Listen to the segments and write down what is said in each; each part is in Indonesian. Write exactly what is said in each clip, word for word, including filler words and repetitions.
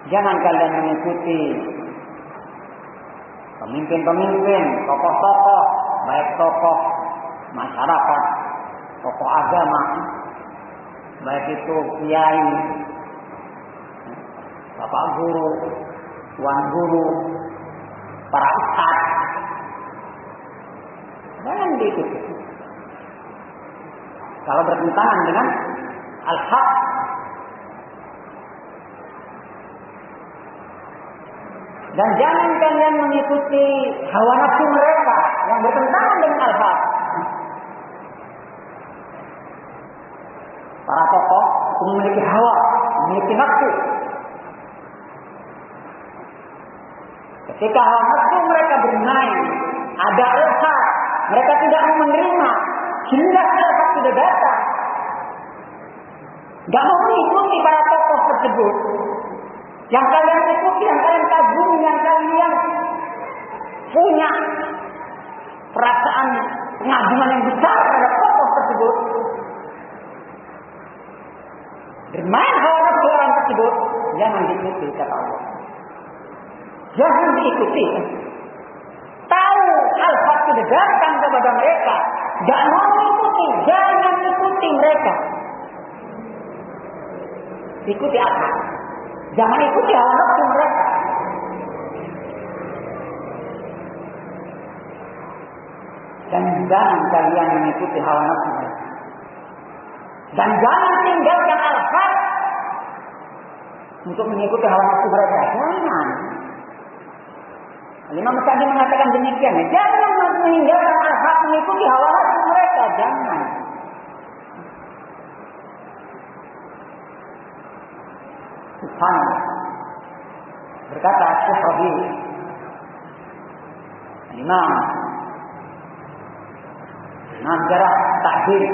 Jangan kalian mengikuti pemimpin-pemimpin, tokoh-tokoh, baik tokoh masyarakat, tokoh agama, baik itu kiai, bapak guru, tuan guru, para ustadz. Jangan diikuti. Kalau bertentangan dengan al-haq. Dan jangan kalian mengikuti hawa nafsu mereka yang bertentangan dengan al-haq. Para tokoh memiliki hawa, memiliki nafsu. Ketika hawa nafsu mereka bermain, ada al-haq, mereka tidak menerima, hingga al-haq sudah datang. Gak mau mengikuti para tokoh tersebut. Yang kalian ikuti, yang kalian kagumi, yang kalian punya perasaan pengagungan yang besar terhadap tokoh tersebut. Bermain hawa nafsu orang tersebut, jangan diikuti kata Allah. Jangan diikuti. Tahu al-haq sudah datang kepada mereka, gak mau mengikuti, jangan ikuti mereka. Ikuti al-haq. Jangan ikuti hawa nafsu mereka. Dan jangan kalian mengikuti hawa nafsu mereka. Dan jangan tinggalkan al-haq untuk mengikuti hawa nafsu mereka. Jangan. Imam Sa'di mengatakan demikian. Jangan meninggalkan al-haq mengikuti hawa nafsu mereka. Jangan. Subhanallah. Berkata Syekh Rabi, Imam Imam Jarah Ta'dil,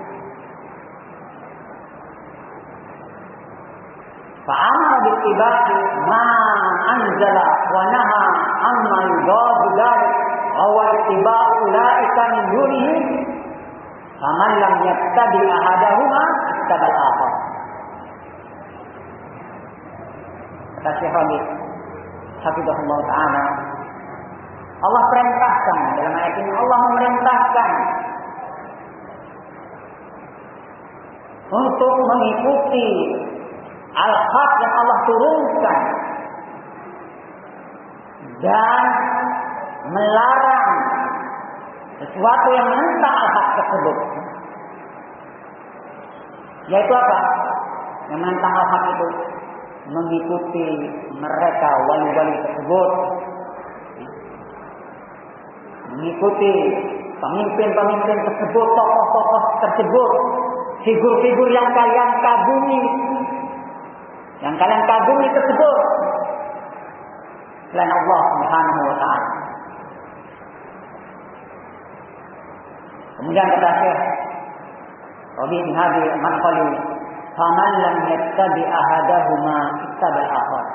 fa'amara bittiba'i ma anzala wa naha amma yudadu dzalik wa ittiba'u ulaika min dunihi faman lam yattabi ahadahuma ittabal akhar. Kata Syekh Rabi hafizahullah ta'ala, Allah perintahkan dalam ayat ini, Allah memerintahkan untuk mengikuti al-haq yang Allah turunkan dan melarang sesuatu yang menentang al-haq tersebut. Yaitu apa? Yang menentang al-haq itu mengikuti mereka wali-wali tersebut, mengikuti pemimpin-pemimpin tersebut, tokoh-tokoh tersebut, figur-figur yang kalian kagumi, yang kalian kagumi tersebut selain Allah Subhanahu wa ta'ala. Kemudian kata Syekh Rabi bin Hadi Al-Madkhali, faman lam yattabi ahadahuma ittabal akhar.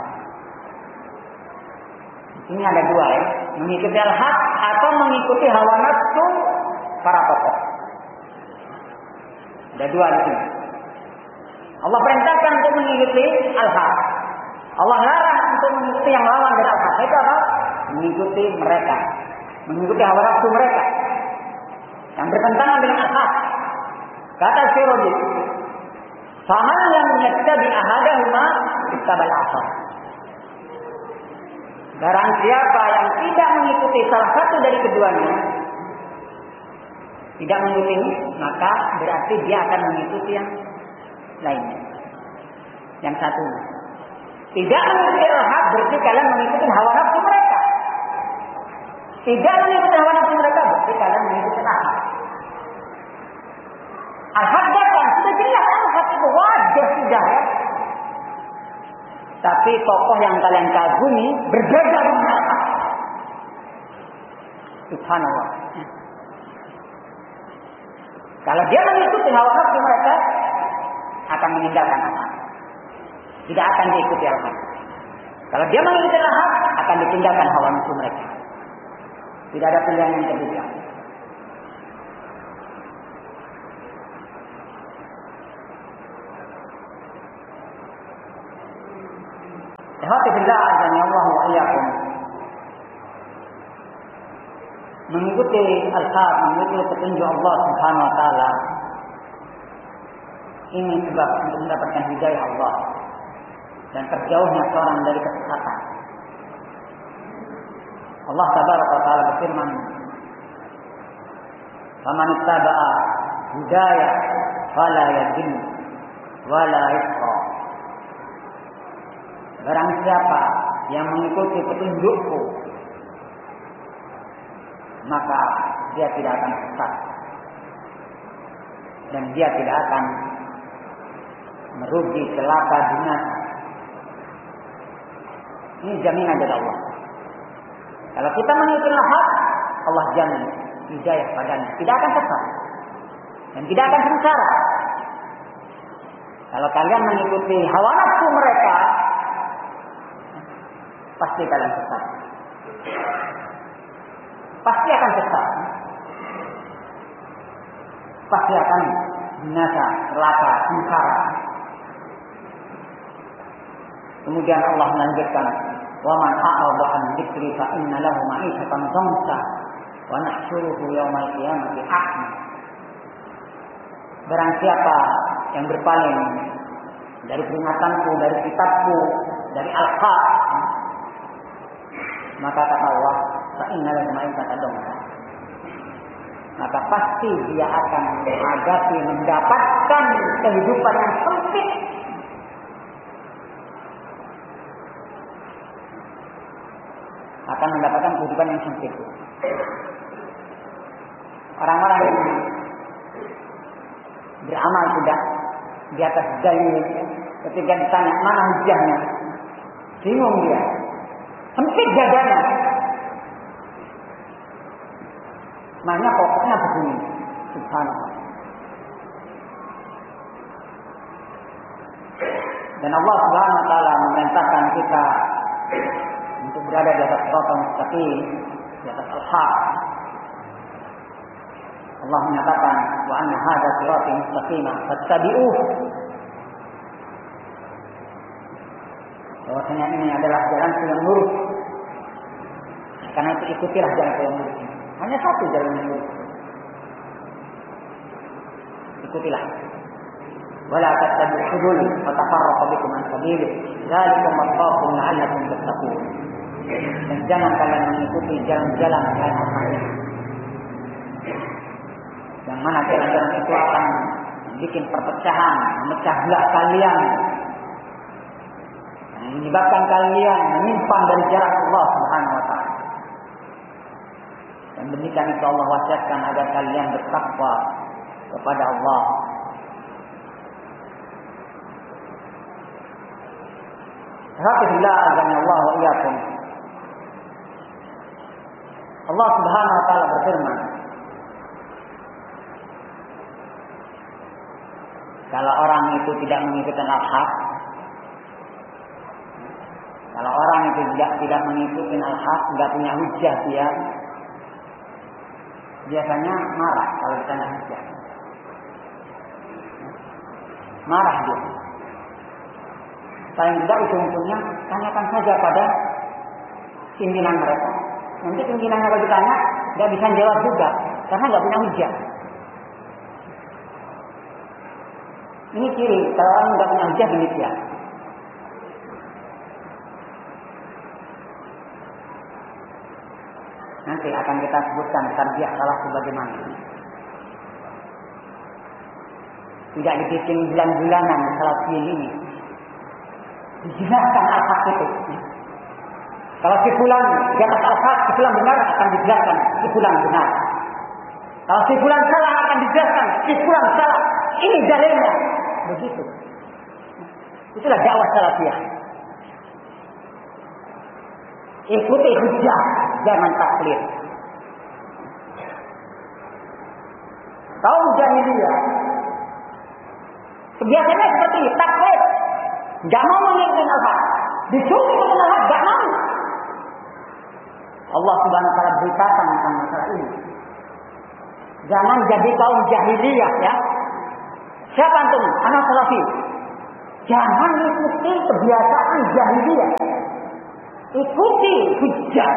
Ini ada dua ya, mengikuti al-haq atau mengikuti hawa nafsu para tokoh. Ada dua di sini. Allah perintahkan untuk mengikuti al-haq. Allah larang untuk mengikuti yang lawan dari al-haq. Itu apa? Mengikuti mereka, mengikuti hawa nafsu mereka yang bertentangan dengan al-haq. Kata Syirodi, faman lam yattabi ahadahuma ittabal akhar. Barang siapa yang tidak mengikuti salah satu dari keduanya, tidak mengikuti ini, maka berarti dia akan mengikuti yang lainnya. Yang satu. Tidak mengikuti al-haq berarti kalian mengikuti hawa nafsu mereka. Tidak mengikuti hawa nafsu mereka berarti kalian mengikuti al-haq. Al-haq datang, sudah jelas al-haq itu wajah sudah ya. Tapi tokoh yang kalian kagumi berbeda dengan al-haq. Subhanallah. Kalau dia mengikuti hawa nafsu mereka, akan meninggalkan al-haq. Tidak akan diikuti al-haq. Kalau dia mengikuti al-haq, akan ditinggalkan hawa nafsu mereka. Tidak ada pilihan yang ketiga. Alhamdulillah azani Allah wa iyyakum. Mengikuti al-haq, mengikuti petunjuk Allah Subhanahu wa taala. Ini sebab untuk mendapatkan hidayah Allah dan terjauhnya seorang dari kesesatan. Allah tabaraka wa taala berfirman, "Faman ittaba'a hidayah fala yadhil wala yashqa." Barang siapa yang mengikuti petunjukku, maka dia tidak akan sesat dan dia tidak akan merugi, celaka, binasa. Ini jaminan dari Allah. Kalau kita mengikuti hak, Allah jamin hidayah padanya, tidak akan sesat dan tidak akan sengsara. Kalau kalian mengikuti hawa nafsu mereka, pasti kalian sesat. Pasti akan sesat. Pasti akan binasa, celaka, sengsara. Kemudian Allah melanjutkan, "Wa man a'rada 'an dzikri fa inna lahu ma'isatan dhanka wa nahsyuruhu yaumal qiyamati a'ma." Barang siapa yang berpaling dari peringatanku, dari kitabku, dari al-haq, maka kata Allah, fa inna lahu ma'isatan dhanka, maka pasti dia akan menghadapi, mendapatkan kehidupan yang sempit. Akan mendapatkan kehidupan yang sempit. Orang-orang yang beramal sudah di atas dalil, ketika ditanya mana hujahnya, bingung dia, sempit dadanya. Makanya pokoknya begini, subhanallah. Dan Allah Subhanahu wa taala memerintahkan kita untuk berada di atas shiratal mustaqim, di atas al-haq. Allah menyatakan, "Wa anna hadza sirati mustaqima fattabi'uhu." Bahwasanya ini adalah jalan yang lurus. Karena itu ikutilah jalan yang lurus ini. Hanya satu jalan yang lurus. Ikutilah. Wala tattabi'u subul fatafarraqu bikum an sabilihi. Dzalikum wasaqakum la'allakum tattaqun. Dan jangan kalian mengikuti jalan-jalan selain Allah, yang mana jalan-jalan itu akan bikin perpecahan, memecah belah kalian, menyebabkan kalian menyimpang dari jarak Allah Subhanahu wa taala. Dan demikian itu Allah wasiatkan agar kalian bertakwa kepada Allah. Alhamdulillah azza Allah wa iyyakum. Allah Subhanahu wa taala berfirman, kalau orang itu tidak mengikuti al-haq, kalau orang itu tidak tidak mengikuti al-haq, tidak punya hujah dia, biasanya marah kalau ditanya hujah. Marah dia. Paling tidak ujung-ujungnya tanyakan saja pada pimpinan mereka. Nanti pimpinannya kalau ditanya nggak bisa jawab juga karena nggak punya hujah. Ini ciri kalau orang nggak punya hujah demikian. Nanti akan kita sebutkan tarbiyah salah sebagaimana. Tidak dibikin bulan-bulanan salat ini. Dijelaskan al-haq itu. Kalau si fulan di atas al-haq, si fulan benar akan dijelaskan si fulan benar. Kalau si fulan salah akan dijelaskan si fulan salah. Ini dalilnya. Begitu. Itulah dakwah salafiyah. Ikuti hujjah, jangan taklid. Kaum jahiliyah kebiasaannya seperti ini, taklid. Gak mau mengikuti al-haq. Disuruh mengikuti al-haq, gak mau. Allah Subhanahu wa taala beritakan tentang masalah ini. Jangan jadi kaum jahiliyah ya. Siapa antum? Anak salafi. Jangan mengikuti kebiasaan jahiliyah. ikuti hujjah.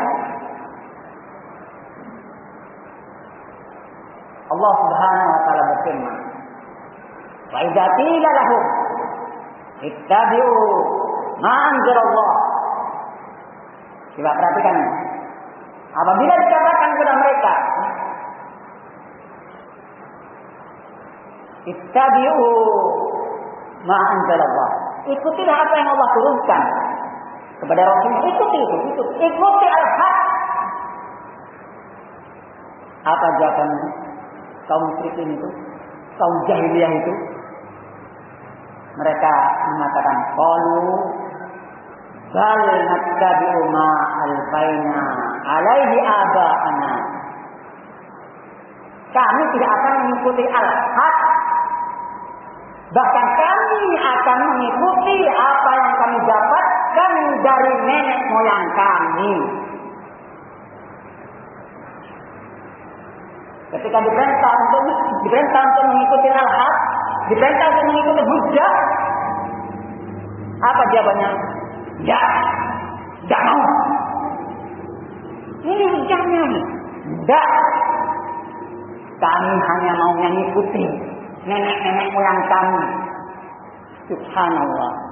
Allah Subhanahu wa taala berfirman, "Wa idza qila lahum ittabi'u ma anzalallah." Coba perhatikan. Apabila dikatakan kepada mereka, ittabi'u ma anzalallah, ikutilah apa yang Allah turunkan kepada Rasul. Ikuti itu, ikuti, ikuti al-haq. Apa jawabannya? Kaum musyrikin itu, kaum jahiliyah itu, mereka mengatakan, qalu bal nattabi'u ma alfaina alaihi aba'ana. Kami tidak akan mengikuti al-haq, bahkan kami akan mengikuti apa yang kami dapatkan dari nenek moyang kami. Ketika diperintah untuk diperintah untuk mengikuti al-haq, diperintah untuk mengikuti hujjah, apa jawabannya? Ya, tidak mau. Ini hujjahnya nih. Tidak. Kami hanya mau mengikuti nenek-nenek moyang kami. Subhanallah.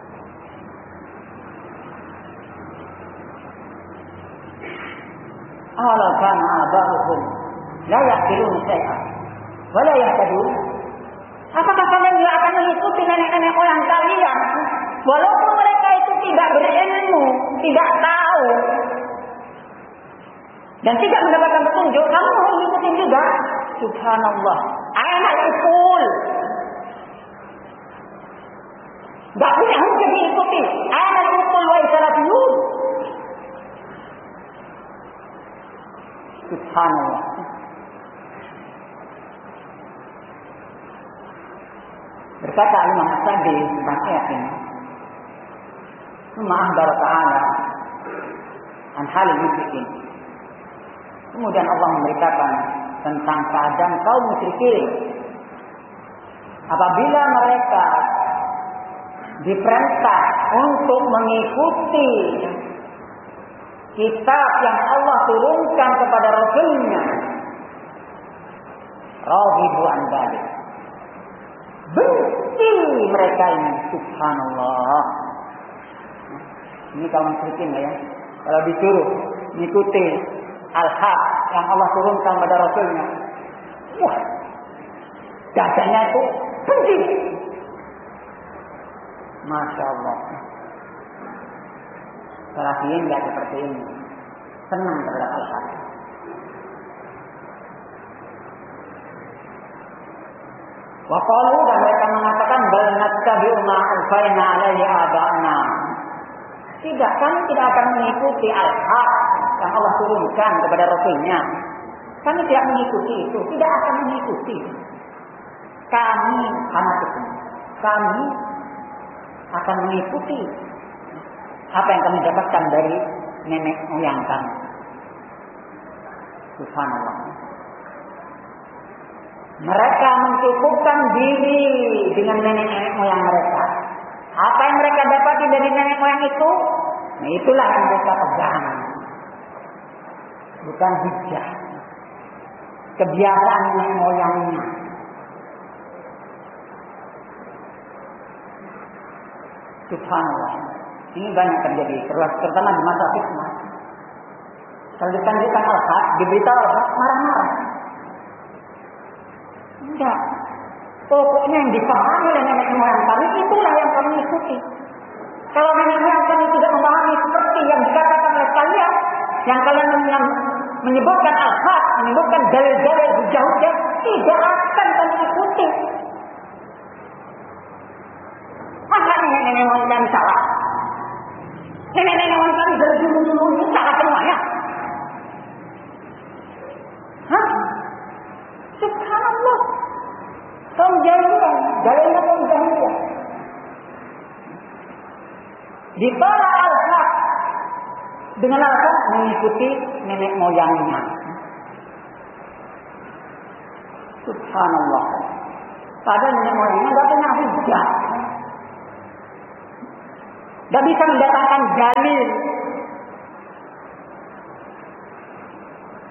Ala kana aba'uhum la yaqilun syai'an wa la yahtadun. Apakah kalian juga akan mengikuti nenek-nenek moyang kalian walaupun mereka itu tidak berilmu, tidak tahu dan tidak mendapatkan petunjuk, kamu mau mengikuti juga? Subhanallah. Aina al-uqul. Enggak punya hujjah diikuti. Aina al-uqul wa salafiyun. Subhanallah. Berkata Imam As-Sadi tentang ayat ini, "Summa akhbara ta'ala an halil musyrikin." Kemudian Allah memberitakan tentang keadaan kaum musyrikin apabila mereka diperintah untuk mengikuti kitab yang Allah turunkan kepada Rasulnya, raghibu an dzalik, benci mereka ini. Subhanallah. Ini kaum musyrikin ya. Kalau disuruh mengikuti al-haq yang Allah turunkan kepada Rasulnya, wah, dadanya itu benci. Masya Allah. Salafiyin tidak seperti ini, senang terhadap al-haq. Wa qalu, dan mereka mengatakan, bal nattabi'u ma alfaina alaihi aba'ana. Tidak, kami tidak akan mengikuti al-haq yang Allah turunkan kepada Rasulnya. Kami tidak mengikuti itu, tidak akan mengikuti. Kami fanatik. Kami akan mengikuti apa yang kami dapatkan dari nenek moyang kami. Subhanallah. Mereka mencukupkan diri dengan nenek-nenek moyang mereka. Apa yang mereka dapati dari nenek moyang itu, nah itulah yang mereka pegang. Bukan hujjah. Kebiasaan nenek moyangnya. Subhanallah. Ini banyak terjadi, terutama di masa fitnah. Kalau ditanjukan al-haq, diberitahu al-haq, marah-marah. Enggak. Pokoknya yang dipahami oleh nenek moyang kami, itulah yang kami ikuti. Kalau nenek moyang kami tidak memahami seperti yang dikatakan oleh kalian, yang kalian menyebutkan al-haq, menyebutkan dalil-dalil hujah-hujah, tidak akan kami ikuti. Masa nenek-nenek moyang kami salah? Nenek-nenek moyang kami dari dulu-dulu ini salah semuanya? Hah? Subhanallah. Kaum jahiliyah, dalilnya kaum jahiliyah. Ditolak al-haq dengan alasan mengikuti nenek moyangnya. Subhanallah. Padahal nenek moyangnya tidak punya hujjah. Tidak bisa mendatangkan dalil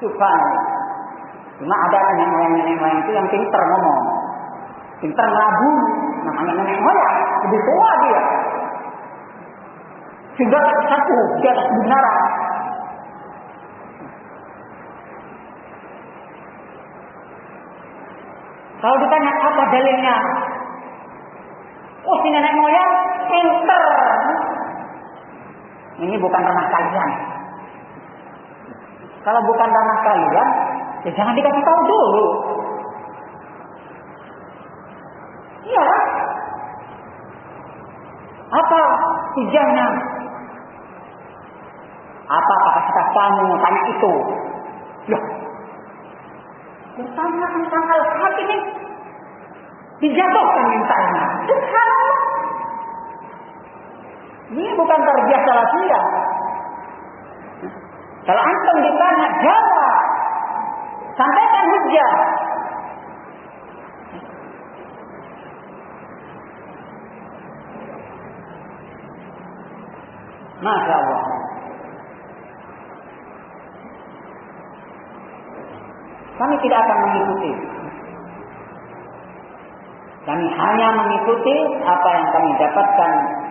Subhanallah. Cuma ada nenek moyang-nenek moyang itu yang pintar ngomong. Pintar ngelagu. Namanya nenek moyang. Lebih tua dia. Sehingga satu di atas kebenaran. Kalau ditanya apa dalilnya? Oh, si nenek moyang pintar. Ini bukan ranah kalian. Kalau bukan ranah kalian, ya jangan dikasih tahu dulu. Iya. Apa hujahnya? Apa kapasitas kamu tanya itu? Loh, bertanya tentang al-haq ini dijatuhkan mintanya. Subhanallah. Ini bukan terbiasa lagi ya. Kalau antum ditanya, jawab. Sampaikan hujah. Masya Allah. Kami tidak akan mengikuti. Kami hanya mengikuti apa yang kami dapatkan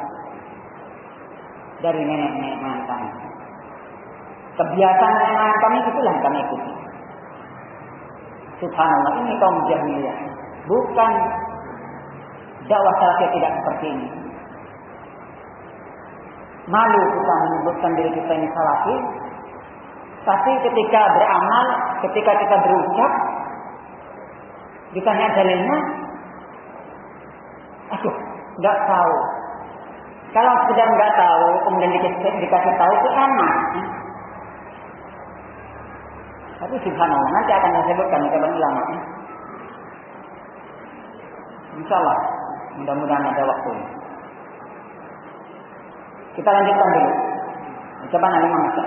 dari nenek-nenek moyang kami. Kebiasaan nenek moyang kami itulah yang kami ikuti. Subhanallah, ini kaum jahiliyah. Bukan dakwah salafiyah tidak seperti ini. Malu kita menyebutkan diri kita ini salafi, tapi ketika beramal, ketika kita berucap, ditanya dalilnya, aduh, nggak tahu. Kalau sudah nggak tahu, kemudian dikasih, dikasih tahu itu enak. Tapi subhanallah, nanti akan saya sebutkan kepada ulama. Insyaallah, mudah-mudahan ada waktu. Kita lanjutkan dulu. Coba nanti mengatakan.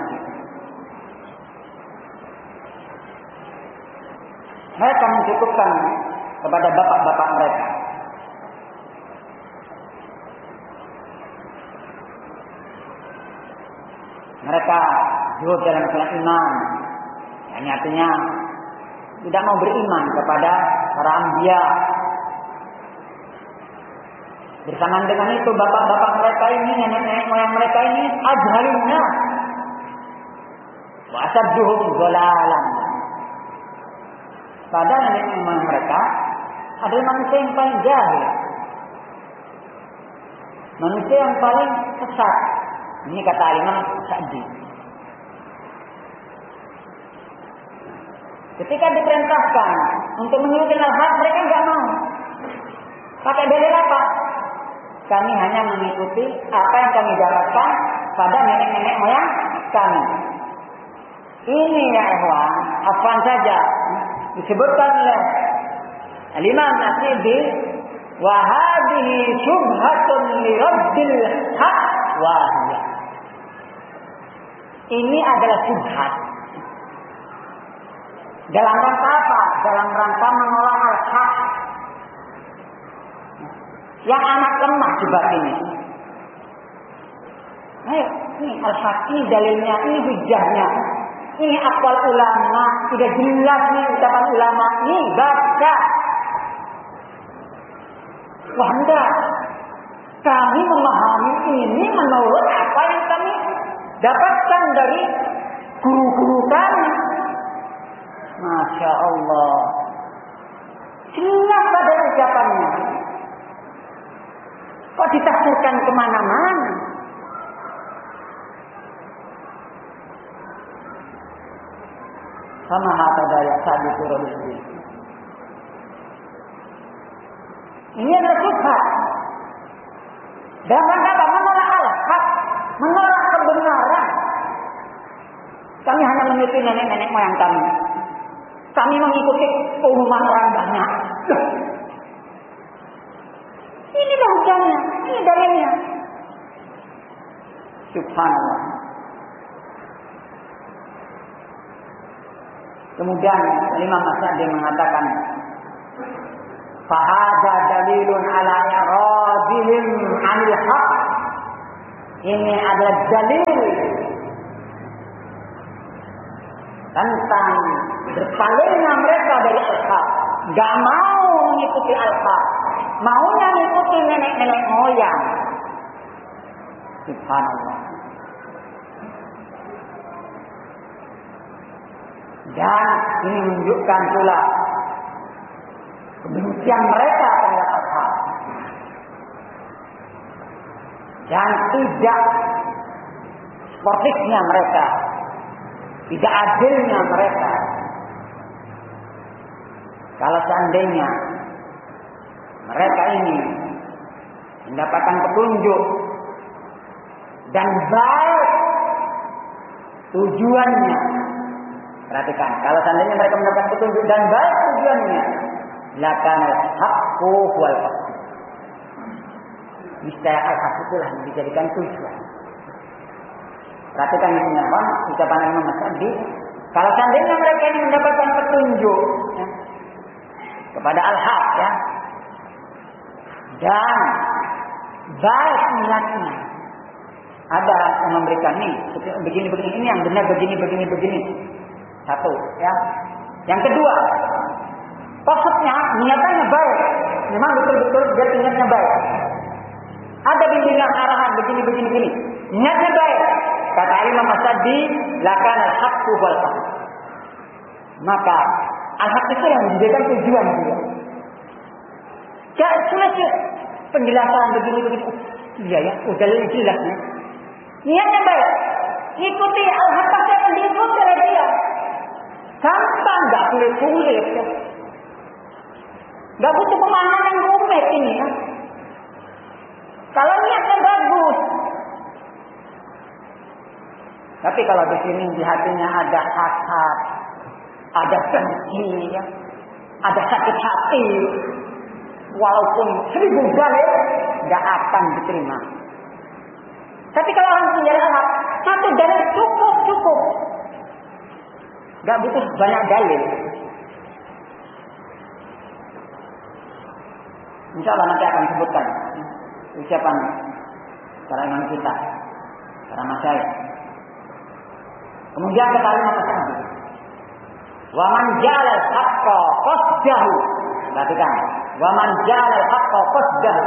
Mereka mencukupkan kepada bapak-bapak mereka. Mereka zuhud dalam masalah iman. Yang artinya tidak mau beriman kepada para anbiya. Bersamaan dengan itu bapak-bapak mereka ini, nenek-nenek moyang mereka ini ajhalunna wa asadduhum dhalalan. Padahal nenek moyang mereka adalah manusia yang paling jahil, manusia yang paling sesat. Ini kata Imam Sa'di. Ketika diperintahkan untuk mengikuti al-haq, mereka enggak mau. Pakai dalil apa? Kami hanya mengikuti apa yang kami dapatkan pada nenek-nenek moyang kami. Ini ya ikhwan, afwan saja disebutkan oleh Al-Imam As-Sidi, wa hadhihi syubhatun li raddil haq wa hiya. Ini adalah syubhat. Dalam rangka apa? Dalam rangka menolak al-haq. Yang amat lemah juga ini. Ayo, ini al-haq, ini dalilnya, ini hujahnya. Ini aqwal ulama, sudah jelas nih ucapan ulama. Ini baca. Wah enggak. Kami memahami ini menurut apa yang kami dapatkan dari guru-guru kami. Masya Allah. Jelas pada ucapannya. Kok ditafsirkan kemana-mana? Sama hata daya sabi turun ini. Ini adalah syubhat. Dan rangka menolak al-haq, menolak kebenaran. Kami hanya mengikuti nenek-nenek moyang kami. Kami mengikuti keumuman orang banyak. Ini hujahnya, ini dalilnya. Subhanallah. Kemudian Imam As-Sa'di mengatakan, fahadha dalilun ala i'radihim 'anil haq. Ini adalah dalil tentang berpalingnya mereka dari al-haq, nggak mau mengikuti al-haq, maunya mengikuti nenek-nenek moyang. Subhanallah. Dan ini menunjukkan pula kebencian mereka terhadap al-haq dan tidak sportifnya mereka, tidak adilnya mereka. Kalau seandainya mereka ini mendapatkan petunjuk dan baik tujuannya, perhatikan, kalau seandainya mereka mendapatkan petunjuk dan baik tujuannya, lakanal haqqu wal haqq, niscaya al-haq itulah yang dijadikan tujuan. Perhatikan di sini apa? Ucapan Imam As-Sa'di. Kalau seandainya mereka ini mendapatkan petunjuk ya, kepada al-haq ya, dan baik niatnya, ada yang memberikan nih begini begini, ini yang benar begini begini begini. Satu ya. Yang kedua, maksudnya niatannya baik, memang betul-betul dia niatnya baik. Ada bimbingan arahan begini begini begini, niatnya baik. Kata Imam As-Sa'di, lakan al-haqqu wal haqq. Maka al-haq itu yang menjadikan tujuan dia. Jangan sulit penjelasan begini begini. Iya ya, udah lebih jelas ya. Niatnya baik, ikuti al-haq pasti akan diikuti oleh dia. Gampang, nggak sulit-sulit ya. Nggak butuh pemahaman yang rumit ini ya. Kalau niatnya bagus. Tapi kalau di sini di hatinya ada hasad, ada dengki, ya, ada sakit hati, walaupun seribu dalil nggak akan diterima. Tapi kalau orang mencari al-haq, satu dalil cukup cukup, nggak butuh banyak dalil. Insya Allah nanti akan sebutkan ucapan para imam kita, para masyayikh. Kemudian kata Imam As-Sa'di, wa man ja'ala al-haqqa qasdahu. Perhatikan, wa man ja'ala al-haqqa qasdahu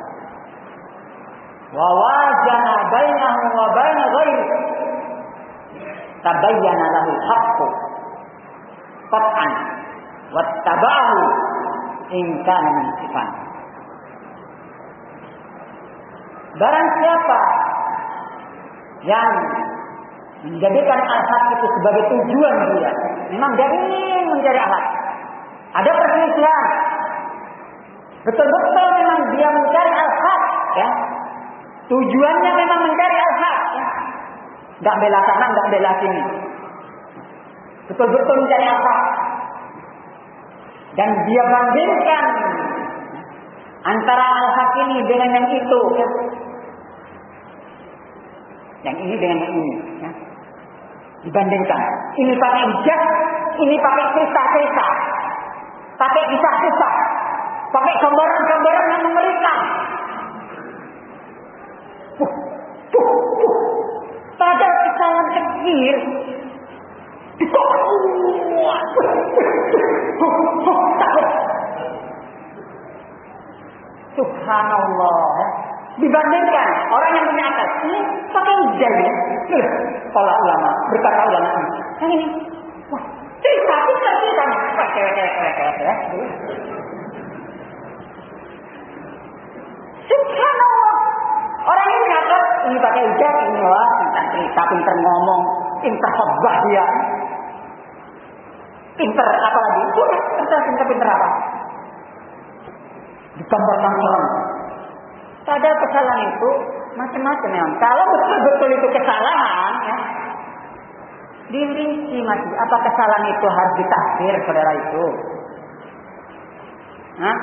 wa wajana bainahu wa bain ghairihi tabayyana lahu al-haqqu qat'an wattaba'ahu in kana munsifan. Barang siapa yang menjadikan al-haq itu sebagai tujuan dia, memang dia ingin mencari al-haq, ada perselisihan, betul-betul memang dia mencari al-haq ya, tujuannya memang mencari al-haq ya, nggak bela sana nggak bela sini, betul-betul mencari al-haq, dan dia bandingkan antara al-haq ini dengan yang itu ya. Yang ini dengan yang ini ya. Dibandingkan, ini pakai hijab, ini pakai kisah-kisah, pakai kisah-kisah, pakai gambaran-gambaran yang mengerikan. Puh, puh, puh. Padahal kesalahan kecil, subhanallah. Dibandingkan orang yang punya akal, ini pakai hijab ya. Kalau ulama, berkata ulama ini, yang ini, wah, cerita, cerita, cerita, wah, cewek, cewek, cewek, cewek, cewek. Subhanallah. Orang ini punya ini pakai hijab, ini wah, tentang cerita, pinter ngomong, pinter khotbah dia. Pinter apa lagi? Sudah, pinter, pinter, pinter apa? Digambar-gambar. Padahal kesalahan itu macam-macam ya. Kalau betul-betul itu kesalahan, ya, dirinci masih. Apa kesalahan itu harus ditakdir saudara itu? Hah?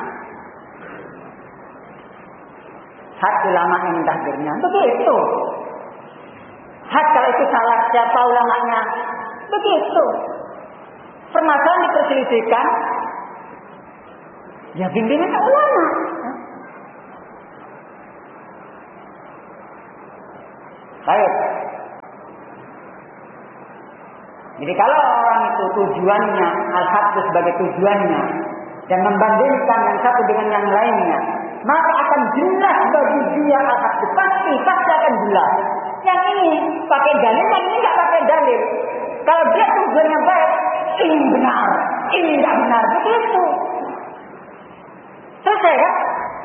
Hak ulama yang mentakdirnya. Begitu. Hak kalau itu salah siapa ulamanya? Begitu. Permasalahan diperselisihkan. Ya bimbingan ulama. Baik. Jadi kalau orang itu tujuannya al-haq itu sebagai tujuannya dan membandingkan yang satu dengan yang lainnya, maka akan jelas bagi dia al-haq itu pasti pasti akan jelas. Yang ini pakai dalil, yang ini nggak pakai dalil. Kalau dia tujuannya baik, ini benar, ini nggak benar, begitu. Selesai ya?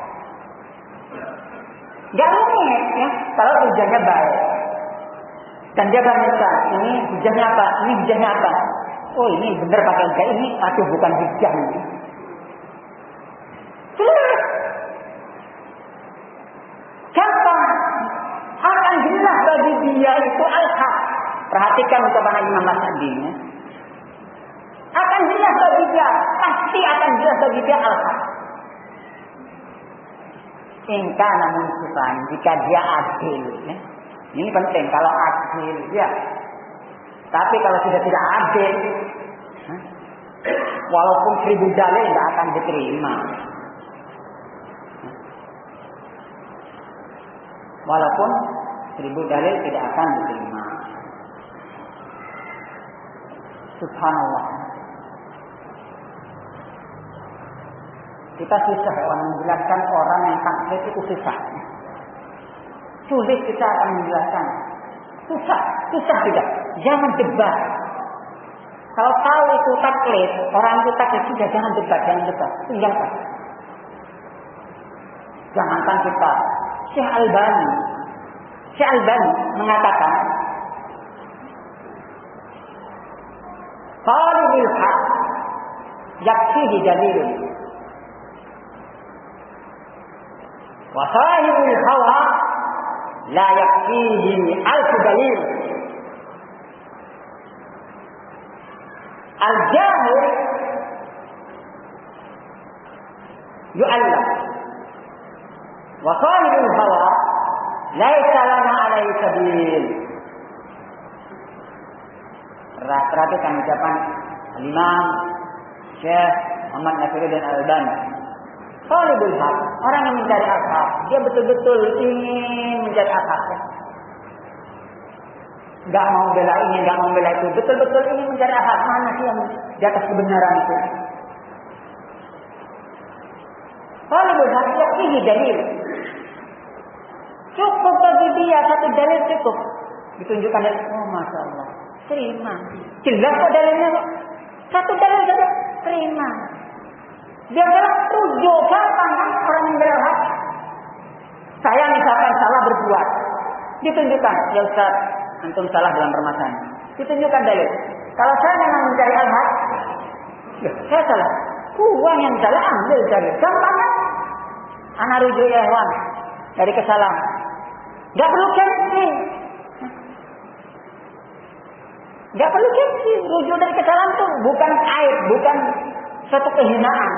Nggak rumit ya. Kalau tujuannya baik. Dan dia bandingkan, ini hujahnya apa, ini hujahnya apa. Oh ini benar pakai hujah ini, aduh bukan hujah ini. Jelas. Gampang. Akan jelas bagi dia itu al-haq. Perhatikan ucapan Imam As-Sa'di. Ya. Akan jelas bagi dia, pasti akan jelas bagi dia al-haq. Ingka namun sifan, jika dia adil. Ya. Ini penting kalau adil, ya. Tapi kalau sudah tidak adil, walaupun seribu dalil tidak akan diterima. Walaupun seribu dalil tidak akan diterima. Subhanallah. Kita susah orang menjelaskan orang yang taklid itu susah. Sulit kita akan menjelaskan. Susah, susah tidak. Jangan debat. Kalau tahu itu taklid, orang itu taklid sudah jangan debat, jangan debat. Tinggalkan. Jangankan kita. Syekh Albani, Syekh Albani mengatakan, talibul haq yakfihi dalilun, wa sahibul hawa la yakfihi alf dalil. Al-jahil yu'allam wa sahibul hawa laisa lana alaihi sabil. Perhatikan ucapan Imam Syekh Muhammad Nasiruddin Al-Albani. Talibul haq, orang yang mencari al-haq, dia betul-betul ingin mencari al-haq. Enggak mau bela ini, enggak mau bela itu, betul-betul ingin mencari al-haq. Mana sih yang di atas kebenaran itu? Talibul haq ya ini dalil. Cukup bagi dia satu dalil cukup. Ditunjukkan dalil. Oh masya Allah, terima. Jelas kok dalilnya kok. Satu dalil saja terima. Dia bilang tujuh gampang kan orang yang berhak. Saya misalkan salah berbuat, ditunjukkan ya Ustaz, antum salah dalam permasalahan. Ditunjukkan dalil. Kalau saya memang mencari al-haq, ya, saya salah. Uang yang salah ambil dalil. Gampang kan? Ana rujuk ya hewan dari kesalahan. Gak perlu gengsi. Gak perlu gengsi. Rujuk dari kesalahan itu bukan aib, bukan suatu kehinaan.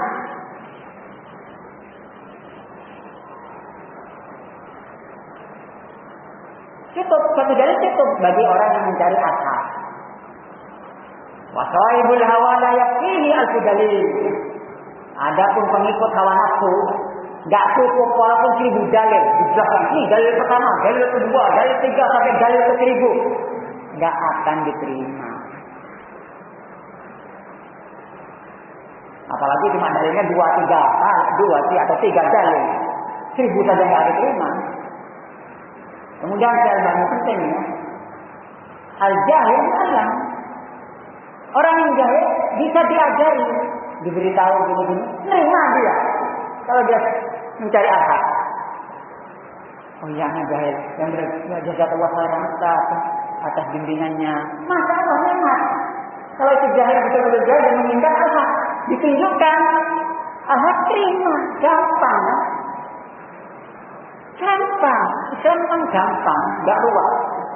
Cukup, satu dalil cukup bagi orang yang mencari al-haq. Wa sahibul hawa la yakfihi alf dalil. Adapun pengikut hawa nafsu, enggak cukup walaupun seribu dalil. Dijelaskan, ini dalil pertama, dalil kedua, dalil tiga sampai dalil ke seribu. Enggak akan diterima. Apalagi cuma dalilnya dua, tiga, ah, dua, tiga atau tiga dalil. Seribu saja enggak diterima. Kemudian saya bangun penting ya. Al-jahil alam. Orang yang jahil bisa diajari, diberitahu gini-gini, terima dia. Kalau dia mencari al-haq. Oh iya, jahil. Yang berjasa Allah khairan Ustaz atas bimbingannya. Masya Allah memang. Kalau itu jahil betul-betul jahil dan mengingat al-haq, ditunjukkan al-haq terima, gampang. Gampang, Islam memang gampang, enggak ruwet.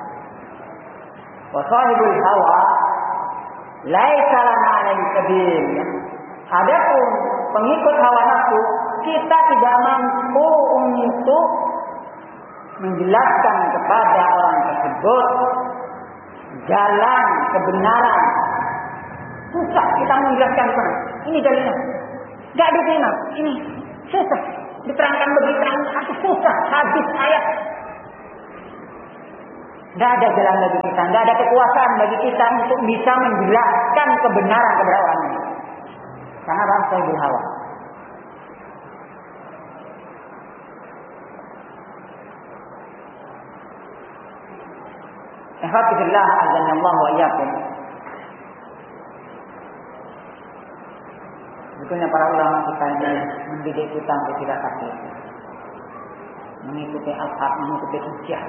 Wa sahibul hawa laisa lana alaihi sabil. Adapun pengikut hawa nafsu, kita tidak mampu untuk menjelaskan kepada orang tersebut jalan kebenaran. Susah kita menjelaskan kan. Ini dalilnya. Enggak diterima. Ini susah. Diterangkan begitu, aku susah, hadis ayat. Tidak ada jalan bagi kita, tidak ada kekuasaan bagi kita untuk bisa menjelaskan kebenaran kepada orang lain. Karena bangsa ibu hawa. Alhamdulillah, azanallahu wa iyyakum. Sebetulnya para ulama kita ini mendidik kita untuk tidak takut, mengikuti al-haq, mengikuti hujjah.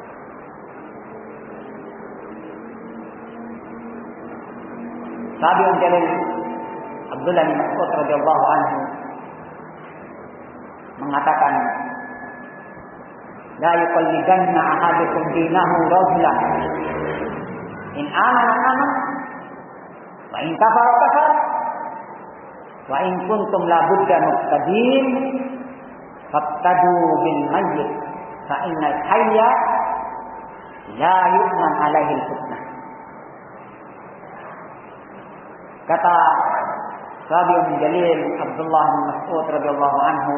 Tabi'un jalil Abdullah bin Mas'ud radhiyallahu anhu mengatakan, la yuqallidanna ahadukum dinahu rajulan in amana amana wa in kafara kafara wa in kuntum la budda muqtadin faqtadu bil mayyit fa innal hayya la yu'man alaihi al-fitnah. Kata Tabi'un jalil Abdullah bin Mas'ud radhiyallahu anhu,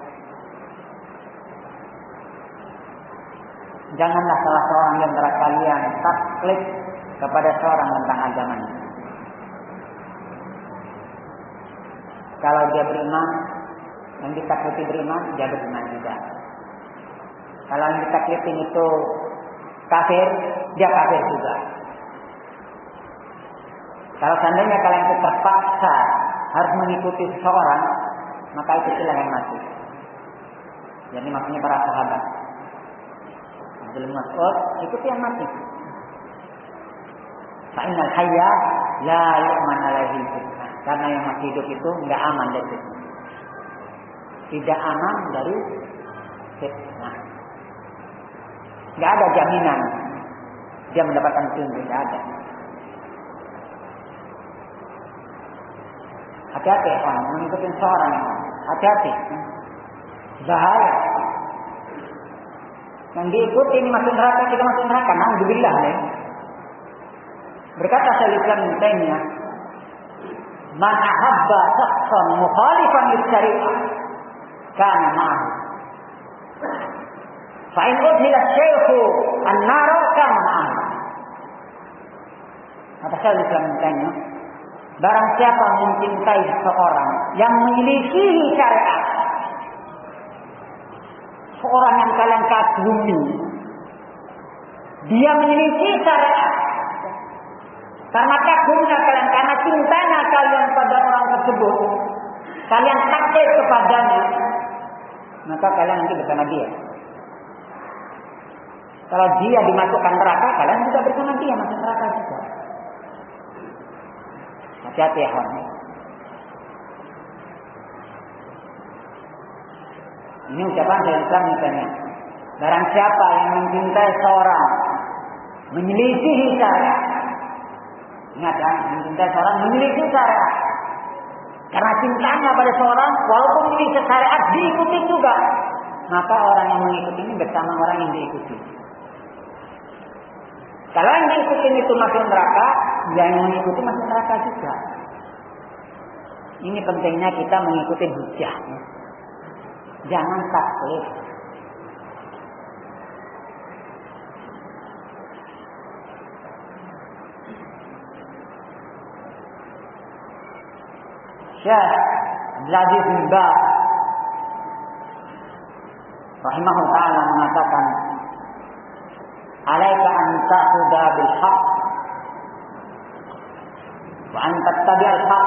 janganlah salah seorang di antara kalian taklid kepada seorang tentang agamanya. Kalau dia beriman, yang ditakliti beriman, dia beriman juga. Kalau yang ditaklitin itu kafir, dia kafir juga. Kalau seandainya kalian itu terpaksa harus mengikuti seseorang, maka ikutilah yang mati. Jadi maksudnya para sahabat. Abdul Mas'ud ikuti yang mati. Fa'innal hayya la yu'man alaihi fitnah. Karena yang masih hidup itu enggak aman dari fitnah. Tidak aman dari fitnah. Enggak ada jaminan dia mendapatkan petunjuk, tidak ada. Hati-hati kan, mengikuti seorang. Hati-hati. Bahaya. Yang diikuti ini masuk neraka, kita masuk neraka. Alhamdulillah. Ya. Berkata Syaikhul Islam Ibnu Taimiyah, "Man ahabba shakhsan mukhalifan lis-syari'ah kana ma'ahu. Fa in udkhila asy-syaikhu an-nar kana ma'ahu." Kata Syaikhul Islam Ibnu Taimiyah, barang siapa mencintai seseorang yang menyelisihi syariat, seorang yang kalian kagumi, dia menyelisih syariat, karena kagumnya kalian, karena cintanya kalian pada orang tersebut, kalian takut kepadanya, maka kalian nanti bersama dia. Kalau dia dimasukkan neraka, kalian juga bersama dia masuk neraka juga. Hati-hati ya kawan. Ini ucapan dari Islam misalnya. Barang siapa yang mencintai seorang, menyelisihi syariat. Ingat ya, mencintai seorang, menyelisihi syariat. Karena cintanya pada seorang, walaupun menyelisih syariat, diikuti juga. Maka orang yang mengikuti ini bersama orang yang diikuti. Kalau yang diikuti itu masuk neraka, yang mengikuti masuk neraka juga. Ini pentingnya kita mengikuti hujjah. Jangan taklid. Syekh Abdul Aziz bin Baz rahimahullah ta'ala mengatakan, alaika an ta'khudha bil haqq wa an tattabi' al haqq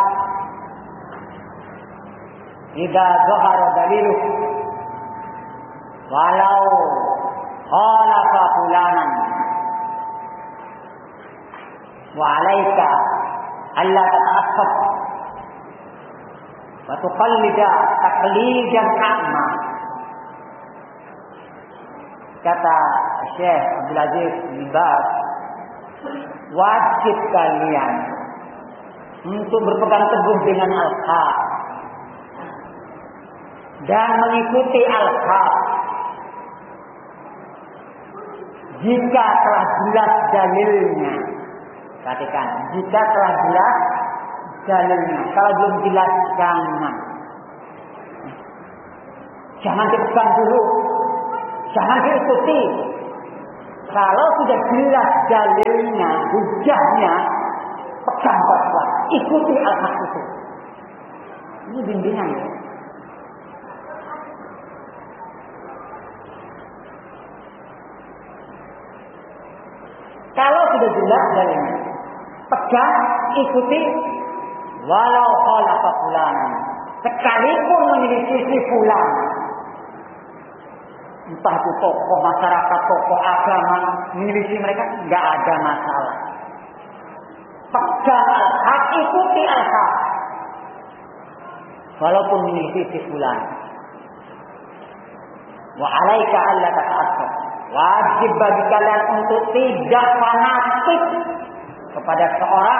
idza zahara daliluh walau khalafa fulanan wa alaika alla tata'assab wa tuqallida taqlidan a'ma. Kata Syekh Abdul Aziz bin Baz, wajib kalian untuk berpegang teguh dengan al-haq dan mengikuti al-haq jika telah jelas dalilnya. Perhatikan, jika telah jelas dalilnya. Kalau belum jelas, jangan. Jangan dipegang dulu. Jangan diikuti. Kalau sudah jelas dalilnya, hujahnya, pegang kuat, ikuti al-haq itu. Ini bimbingan ya. Kalau sudah jelas dalilnya, pegang, ikuti, walau khalafa fulan, sekalipun menyelisih fulan. Entah itu tokoh masyarakat, tokoh agama, menyelisih mereka, nggak ada masalah. Pegang al-haq, ikuti al-haq. Walaupun menyelisih fulan. Wa alaika alla tata'assab. Wajib bagi kalian untuk tidak fanatik kepada seorang.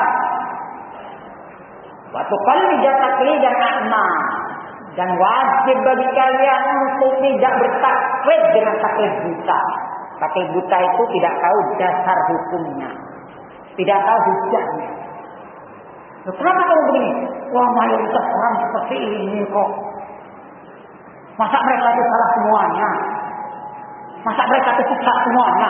Waktu kalian taklidan a'ma, dan wajib bagi kalian untuk tidak bertaklid dengan taklid buta. Taklid buta itu tidak tahu dasar hukumnya, tidak tahu hujahnya. Kenapa kamu begini? Wah, mayoritas orang seperti ini kok. Masa mereka itu salah semuanya? Masa mereka itu sesat semuanya?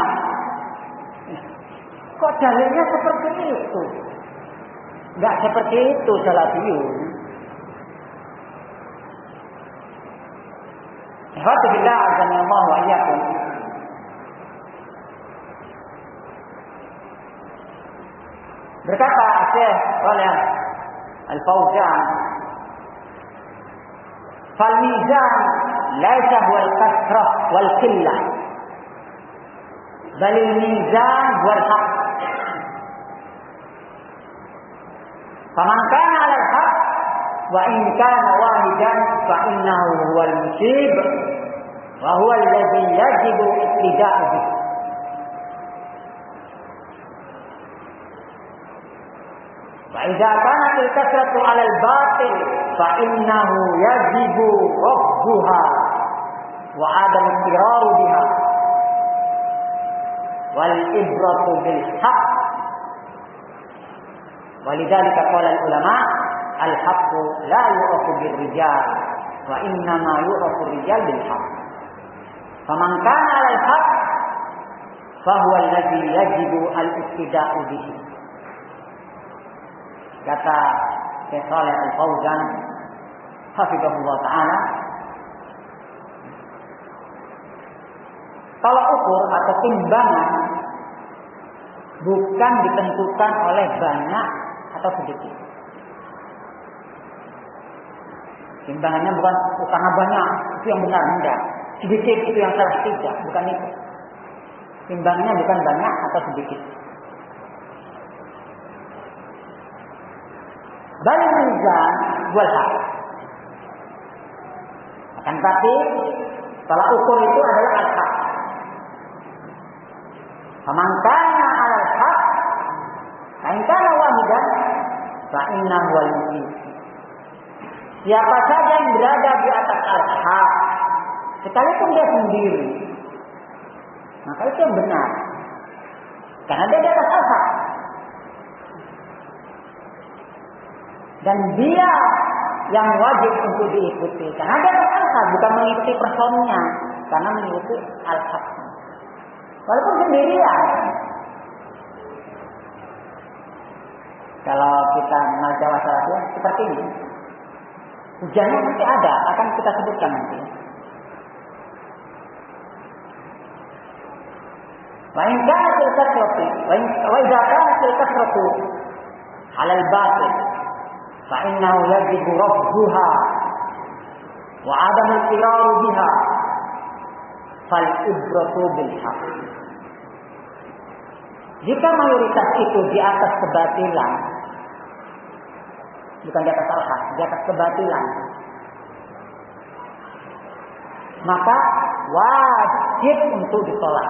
Kok dalilnya seperti itu? Enggak seperti itu salafiyun. Alhamdulillah azanillah wa iyyakum. Berkata Syekh Shalih Al-Fauzan, "Fal mizan laisa huwal kasrah wal qillah, bal al-mizan huwal haqq. Faman kana 'ala al-haqq wa in kana wahidan fa innahu huwal musib wa huwa alladhi yajibu ittiba'u bihi." Idza kanat al-kasratu 'ala al-batil fa innahu yajibu rabbuha wa 'adam al-iqrar biha wal ibratu bil haqq. Walidzalika qala al-ulama al-haqqu la yu'rafu bir rijal wa inna ma yu'rafu ar-rijal bil haqq. Faman kana 'ala al-haqq fa huwa alladhi yajibu al-ittiba'u bihi. Kata Syekh Shalih Al-Fauzan hafizahullah ta'ala, tolak ukur atau timbangan bukan ditentukan oleh banyak atau sedikit. Timbangannya bukan karena banyak itu yang benar, enggak. Sedikit itu yang salah, tidak, bukan itu. Timbangannya bukan banyak atau sedikit. Bal mizan wal haq. Akan tapi tolak ukur itu adalah al-haq. Faman kana 'ala al-haq fa in kana wahidan fa innahu wal musib. Siapa saja yang berada di atas al-haq, sekalipun dia sendiri, maka itu yang benar. Karena dia di atas al-haq. Dan dia yang wajib untuk diikuti. Karena dia al-haq, bukan mengikuti personnya, karena mengikuti al-haq. Walaupun sendirian. Kalau kita mengajar masalahnya seperti ini, hujannya nanti ada, akan kita sebutkan nanti. Wa in kana fil kasrati wa idza kana fil kasrati 'ala al-batil fa innahu yajibu rabbuha wa 'adam al-iqrar biha fal ibratu bil haqq. Jika mayoritas itu di atas kebatilan, bukan di atas al-haq, di atas kebatilan, maka wajib untuk ditolak.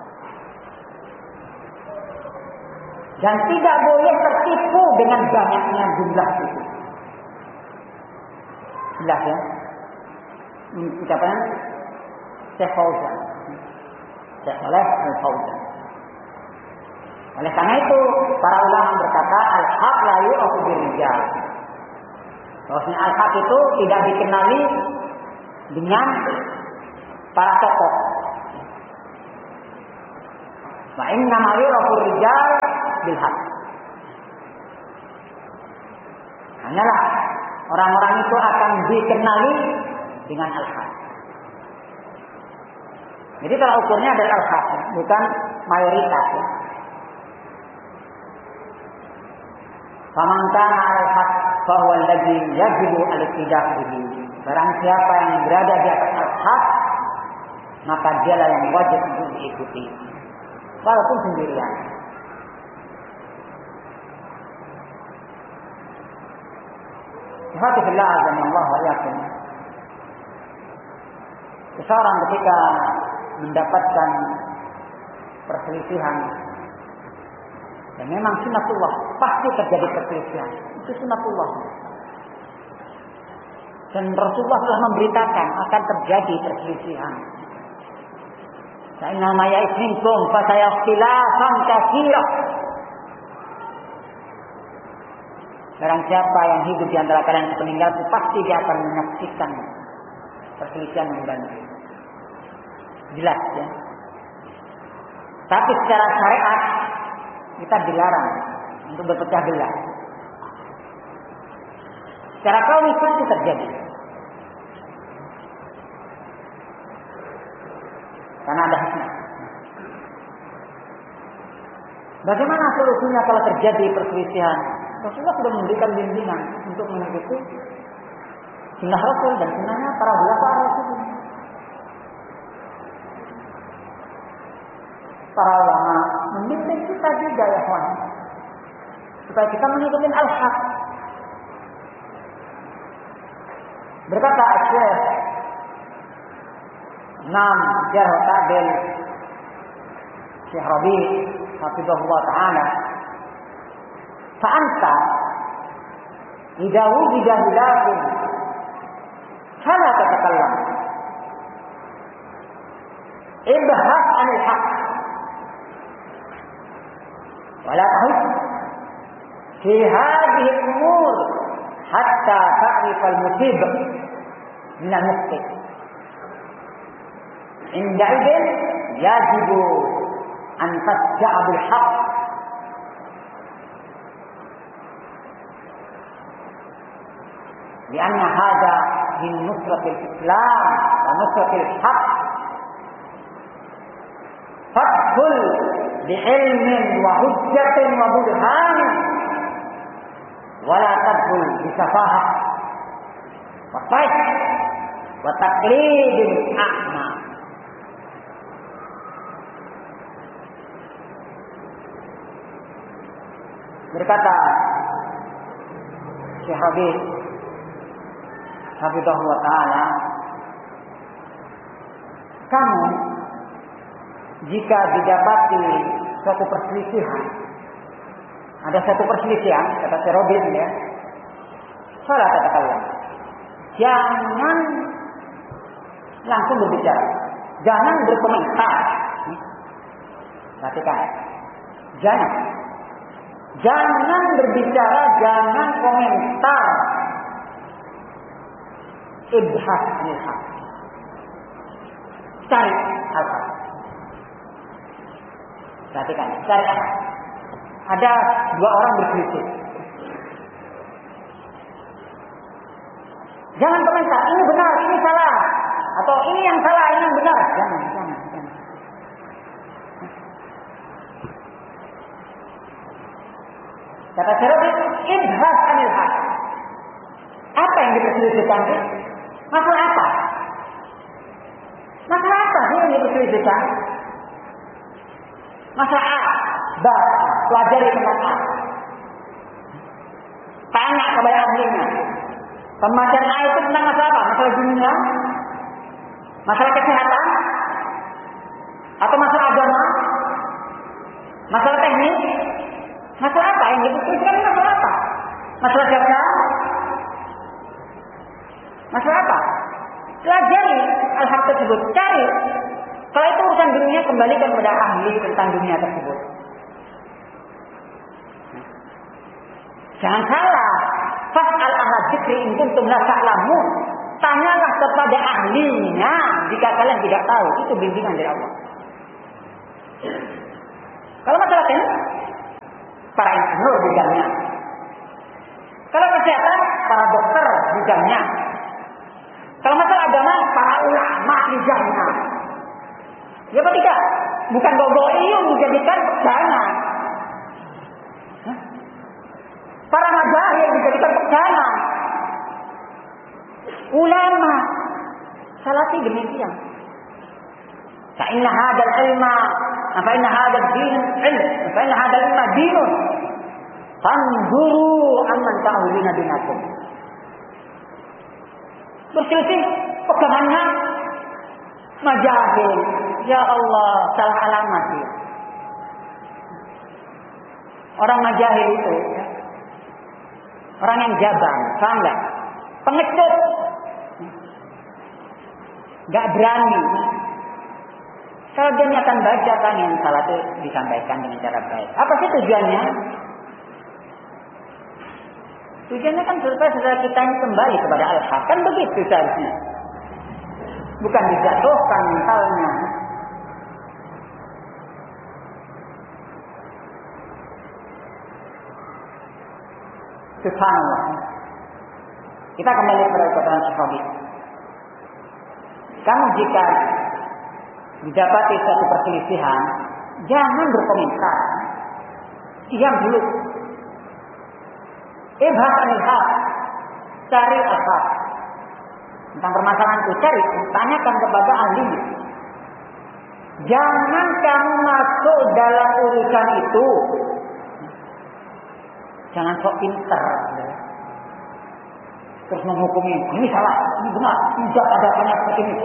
Dan tidak boleh tertipu dengan banyaknya jumlah itu. Jelas ya? Ucapan Syekh Fauzan, Syekh Shalih Al-Fauzan. Oleh karena itu, para ulama berkata al-haq la yu'rafu bir-rijal. Bahwasanya al-haq itu tidak dikenali dengan para tokoh. Wa inna ma yurafu rijal bil haq. Hanyalah orang-orang itu akan dikenali dengan al-haq. Jadi kalau ukurnya adalah al-haq, bukan mayoritas. Ya. Faman kana al-haq fa huwa alladhi yajibu al-ittida' bihi. Barang siapa yang berada di atas al-haq, maka dialah yang wajib untuk diikuti, walaupun sendirian. Alhamdulillah azanallahu wa iyyakum. Seseorang ketika mendapatkan perselisihan, dan memang sunatullah, pasti terjadi perselisihan. Itu sunatullah. Dan Rasulullah telah memberitakan akan terjadi perselisihan. Inna ma ya'isminkum fa sayakhtilafan katsira. Barang siapa yang hidup di antara kalian sepeninggalku, pasti dia akan menyaksikan perselisihan yang banyak. Jelas ya. Tapi secara syariat kita dilarang untuk berpecah belah. Secara kauni pasti terjadi. Karena ada hikmah. Bagaimana solusinya kalau terjadi perselisihan? Rasulullah sudah memberikan bimbingan untuk mengikuti sunnah Rasul dan sunnahnya para ulama Rasul. Para ulama membimbing kita juga ya kawan, supaya kita mengikuti al-haq. Berkata Syekh Imam Jarh Ta'dil Syekh Rabi hafizahullah ta'ala, fa'anta idza wujida hilafun fala tatakallam ibhas 'anil haqq wa la tahus fi hadhihi al-umur hatta ta'rif al-musib min al-mukhti'. Inda idin yajibu an tasja'a bil haqq لأن هذا من نصرة الإسلام ونصرة الحق. فادخل بعلم وحجة وبرهان ولا تدخل بسفاهة وطيش وتقليد أعمى. Berkata Syekh Habib hafizahullah ta'ala, kamu jika didapati suatu perselisihan, ada satu perselisihan, kata Syekh Habib ya, salah katakanlah, jangan langsung berbicara, jangan berkomentar. Perhatikan, jangan, jangan berbicara, jangan komentar. Ibhas 'anil haqq. Cari al-haq. Perhatikan, cari al-haq. Ada dua orang berselisih. Jangan komentar, ini benar, ini salah, atau ini yang salah, ini yang benar. Jangan, jangan, jangan. Kata Syarabi, ibhas 'anil haqq. Apa yang diperselisihkan? Masalah apa? Masalah apa sih yang diperselisihkan? Masalah A, B, pelajari tentang A. Tanya kepada ahlinya. Pembacaan A itu tentang masalah apa? Masalah dunia? Masalah kesehatan? Atau masalah agama? Masalah teknis? Masalah apa yang diperselisihkan? Masalah apa? Masalah dagang? Masalah apa? Pelajari al-haq tersebut, cari. Kalau itu urusan dunia, kembalikan kepada ahli tentang dunia tersebut. Jangan salah. Fas'al ahla dzikri in kuntum la ta'lamun. Tanyalah kepada ahlinya jika kalian tidak tahu. Itu bimbingan dari Allah. Kalau masalah teknik, para insinyur bidangnya. Kalau kesehatan, para dokter bidangnya. Kalau masalah agama, para ulama bidangnya. Ya apa tidak? Bukan gogoi yang dijadikan pegangan. Para mazahir dijadikan pegangan. Ulama salafi demikian. Fa inna hadzal ilma, fa inna hadzal din ilm, fa inna hadzal ilma dinun. Fanzuru amman ta'awilina dinakum. Berselisih pegangannya mazahir. Ya Allah, salah alamat ya. Orang mazahir itu ya, orang yang jabang, paham enggak? Pengecut. Enggak berani. Kalau dia akan baca kan yang salah itu disampaikan dengan cara baik. Apa sih tujuannya? Tujuannya kan supaya saudara kita ini kembali kepada al-haq. Kan begitu seharusnya. Bukan dijatuhkan mentalnya. Subhanallah. Kita kembali kepada perkataan Syekh. Kamu jika didapati suatu perselisihan, jangan berkomentar. Diam dulu. Ibhas anil haq. Cari al-haq. Tentang permasalahan itu cari, tanyakan kepada ahlinya. Jangan kamu masuk dalam urusan itu. Jangan sok pinter. Terus menghukumi, ini salah, ini benar, tidak ada banyak seperti ini.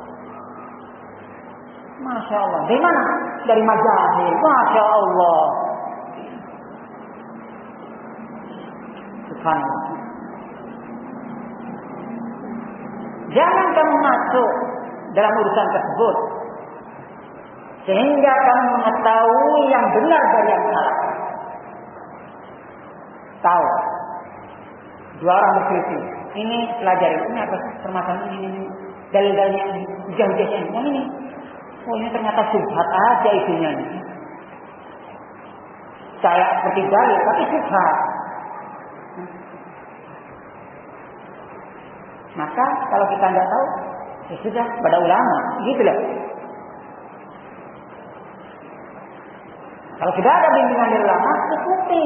Masya Allah. Dari mana? Dari mazahir. Masya Allah. Subhanallah. Jangan kamu masuk dalam urusan tersebut sehingga kamu mengetahui yang benar dari yang salah. Tahu. Dua orang berselisih. Ini pelajari. Ini apa permasalahan ini? ini. Dalil-dalilnya ini. Hujah-hujahnya ini. Yang ini. Oh ini ternyata subhat aja isunya ini. Kayak seperti dalil, tapi subhat. Maka kalau kita tidak tahu, ya sudah pada ulama, gitulah. Kalau sudah ada bimbingan dari ulama, ikuti.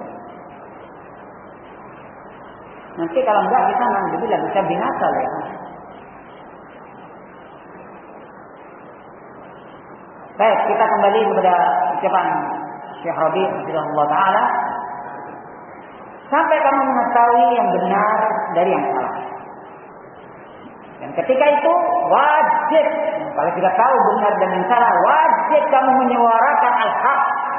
Nanti kalau enggak kita nanti bisa binasa ya. Baik, kita kembali kepada ucapan Syekh Rabi' rahimahullah taala. Sampai kamu mengetahui yang benar dari yang salah. Dan ketika itu wajib, kalau tidak tahu benar dan yang salah, wajib kamu menyuarakan al-haq.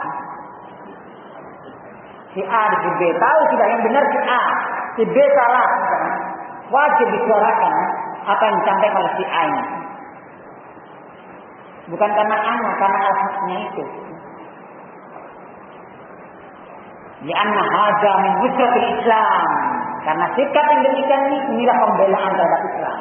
Si A di si B tahu tidak yang benar si A, si B salah. Wajib disuarakan apa yang disampaikan oleh si A ini. Bukan karena anak, karena al-haqnya itu. Lianna hadza min nusratil Islam. Karena sikap yang demikian ini inilah pembelaan terhadap Islam.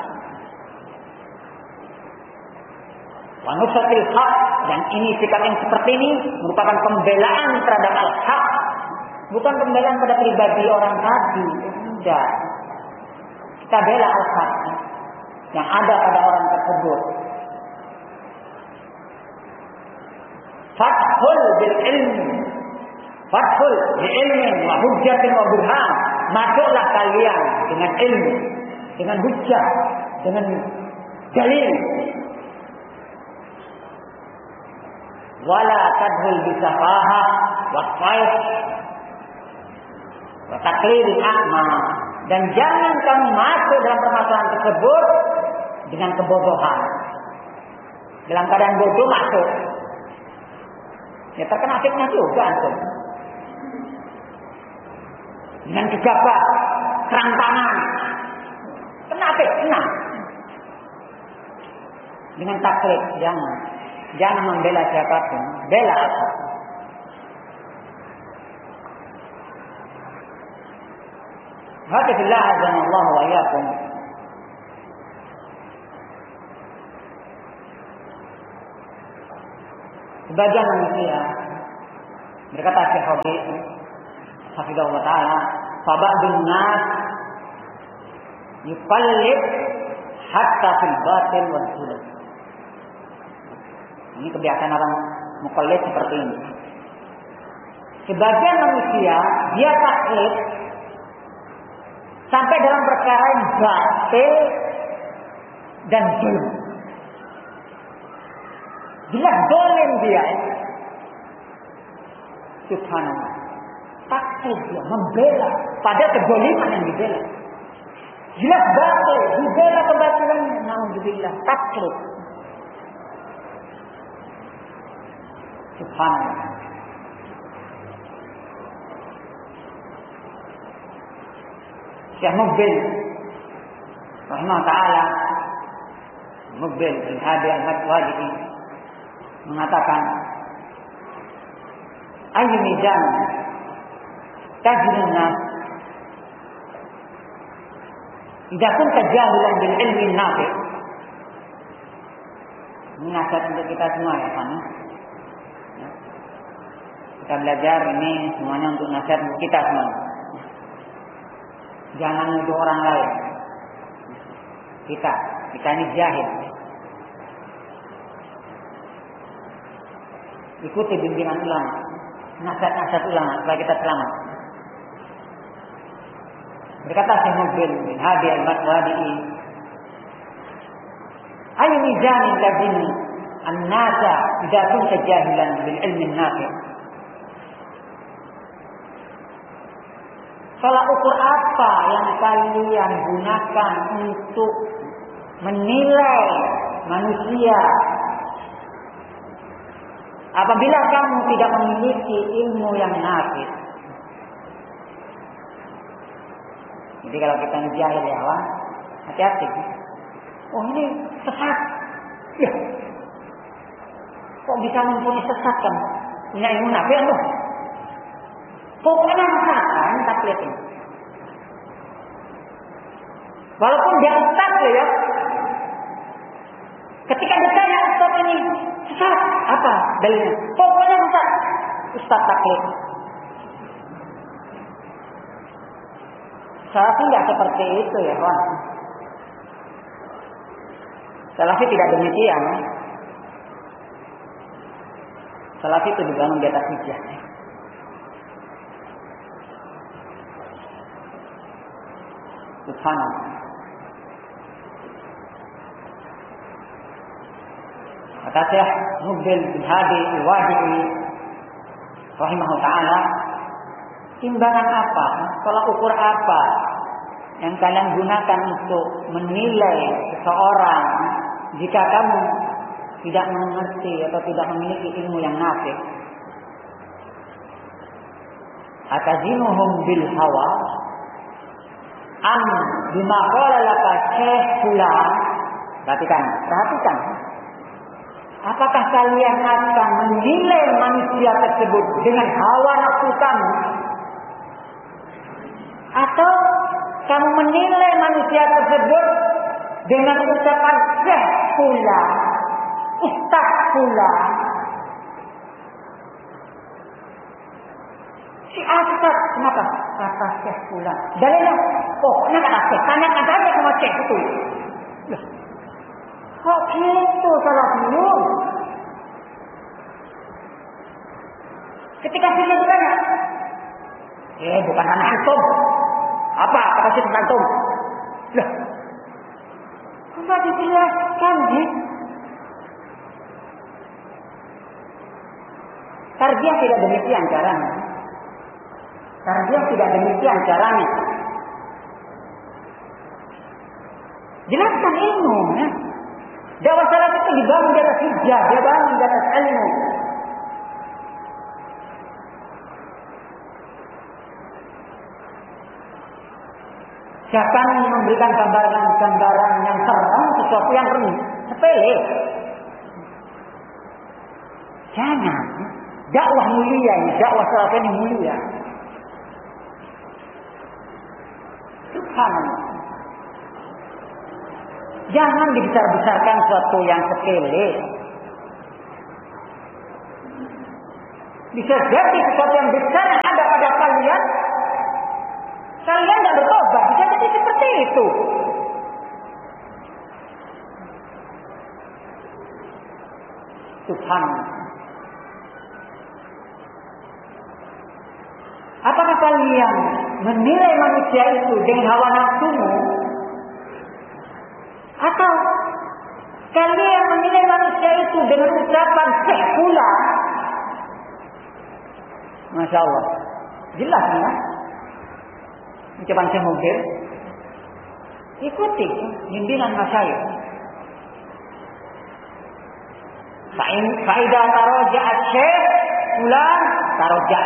Wa nusratil haq, dan ini sikap yang seperti ini merupakan pembelaan terhadap al-haq. Bukan pembelaan pada pribadi orang tadi. Tidak. Kita bela al-haq yang ada pada orang tersebut. Fathul bil ilmi, fathul bil ilmi wa hujjatin wa burhan. Masuklah kalian dengan ilmu, dengan hujjah, dengan dalil. Wala tadhul bisafaha wa faih wa taqlidil a'ma. Dan jangan kamu masuk dalam permasalahan tersebut dengan kebodohan. Dalam keadaan bodoh masuk. Ya terkena fitnah juga antum. Dengan gegabah, kerantangan, kena fitnah. Dengan taklid, jangan, jangan membela siapapun, bela apa? Hafizillah azanallahu wa iyyakum. Sebagian manusia Berkata Syekh Rabi' hafizahullah taala, fa ba'dun nas yuqallib hatta fil batil wal zulm. Ini kebiasaan orang muqallid seperti ini. Sebagian manusia dia taklid sampai dalam perkara yang batil dan zulm. Jelas zalim dia. Subhanallah. Taklid dia, membela pada kezaliman yang dibela. Jelas batil, dibela kebatilan. Alhamdulillah, taklid. Subhanallah. Syekh Muqbil rahimahullah ta'ala, Muqbil bin Hadi al-Madwadi mengatakan, ayyu mizan tajrun nas idza kunta jahilan bil ilmi nafi'. Ini nasihat untuk kita semua ya kan. Kita belajar ini semuanya untuk nasihat untuk kita semua. Jangan nuduh orang lain. Kita, kita ini jahil. Ikuti bimbingan ulama, nasihat-nasihat ulama supaya kita selamat. Berkata Syekh Muqbil bin Hadi al-Madwadi, ayu mizanin lazim an-nasa idza kunta jahilan bil ilmi nafi'. Salah ukur apa yang kalian gunakan untuk menilai manusia apabila kamu tidak memiliki ilmu yang nafi'? Jadi kalau kita jahil ya, wah, hati-hati. Oh ini sesat. Ya. Kok bisa mempunyai sesat kan? Punya ilmu nafi' loh. Pokoknya sesat taklid ini. Walaupun dia ustaz ya. Ketika ditanya ustaz ini sesat, apa dalilnya? Pokoknya sesat. Ustaz taklid. Salafi tidak seperti itu ya kawan. Salafi tidak demikian. Salafi itu dibangun di atas hujjah. Subhanallah. Kata Syekh Muqbil bin Hadi al-Wadi'i rahimahullah ta'ala, timbangan apa, tolak ukur apa yang kalian gunakan untuk menilai seseorang jika kamu tidak mengerti atau tidak memiliki ilmu yang nafi'? Atazinuhum bil hawa am bima qala laka syekh fulan. Perhatikan, perhatikan. Apakah kalian akan menilai manusia tersebut dengan hawa nafsu kamu, atau kamu menilai manusia tersebut dengan ucapan syekh fulan, ustaz fulan, si ustaz? Kenapa kata syekh fulan? Dalilnya, oh, kenapa kata syekh? Tanyakan saja sama syekh itu. Kok gitu salah dulu? Ketika syekh ditanya, eh bukan anak antum. Apa kata syekh tentang antum? Lah, apa dijelaskan sih? Tarbiyah tidak demikian caranya. Tarbiyah tidak demikian caranya. Jelaskan ilmu, ya. Dakwah salaf itu dibangun di atas hujjah, dia bangun di atas ilmu. Jangan memberikan gambaran-gambaran yang terang sesuatu yang remeh, sepele. Jangan. Dakwah mulia ini, dakwah salaf ini mulia. Subhanallah. Jangan dibesar-besarkan sesuatu yang sepele. bisa jadi sesuatu yang besar yang ada pada kalian, kalian tidak bertobat. Bisa jadi seperti itu. Subhanallah. Apakah kalian menilai manusia itu dengan hawa nafsumu? Atau kalian menilai manusia itu dengan ucapan Syekh pula? Masya Allah. Jelas ya. Ucapan Syekh Mukbir. Ikuti bimbingan masyayikh. Fa'ida taroja Syekh fulan taroja